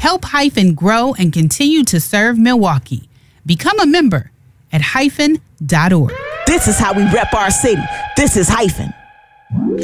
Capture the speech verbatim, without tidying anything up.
Help Hyphen grow and continue to serve Milwaukee. Become a member at hyphen dot org. This is how we rep our city. This is Hyphen.